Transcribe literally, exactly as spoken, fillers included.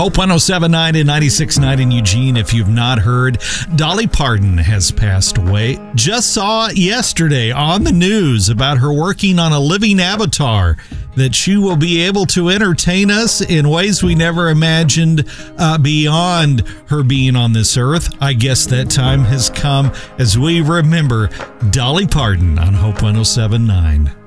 Hope one oh seven point nine and ninety-six point nine in Eugene. If you've not heard, Dolly Parton has passed away. Just saw yesterday on the news about her working on a living avatar that she will be able to entertain us in ways we never imagined uh, beyond her being on this earth. I guess that time has come as we remember Dolly Parton on Hope one oh seven point nine.